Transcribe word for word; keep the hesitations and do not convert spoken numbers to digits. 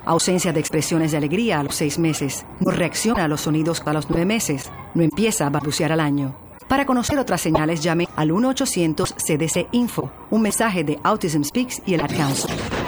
ausencia de expresiones de alegría a los seis meses, no reacciona a los sonidos a los nueve meses, no empieza a balbucear al año. Para conocer otras señales, llame al uno ochocientos C D C Info, un mensaje de Autism Speaks y el Ad Council.